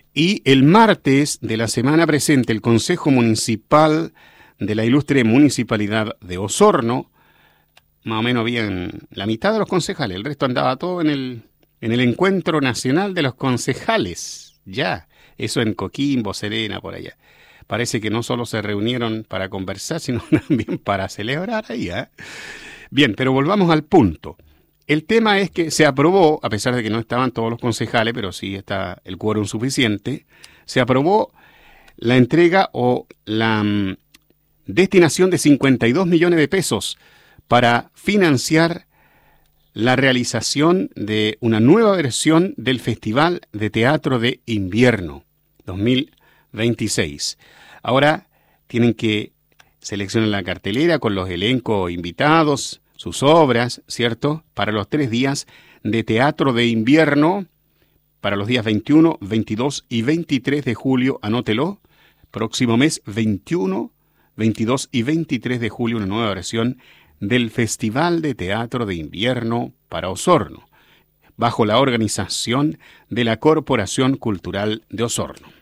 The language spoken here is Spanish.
Y el martes de la semana presente, el Consejo Municipal de la ilustre Municipalidad de Osorno, más o menos bien la mitad de los concejales, el resto andaba todo en el Encuentro Nacional de los Concejales, ya, eso en Coquimbo, Serena, por allá. Parece que no solo se reunieron para conversar, sino también para celebrar ahí, ¿eh? Bien, pero volvamos al punto. El tema es que se aprobó, a pesar de que no estaban todos los concejales, pero sí está el quórum suficiente, se aprobó la entrega o la destinación de 52 millones de pesos para financiar la realización de una nueva versión del Festival de Teatro de Invierno 2026. Ahora tienen que seleccionar la cartelera con los elencos invitados, sus obras, ¿cierto?, para los 3 días de Teatro de Invierno, para los días 21, 22 y 23 de julio, anótelo, próximo mes 21, 22 y 23 de julio, una nueva versión del Festival de Teatro de Invierno para Osorno, bajo la organización de la Corporación Cultural de Osorno.